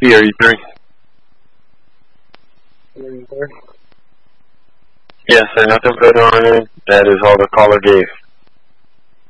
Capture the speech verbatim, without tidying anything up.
B, are you three? Yes, sir, nothing further on it. That is all the caller gave.